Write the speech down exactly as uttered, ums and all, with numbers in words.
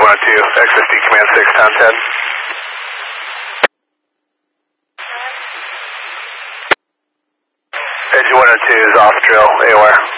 one oh two, X F D Command six, Town ten. Edge one oh two is off drill, AWare.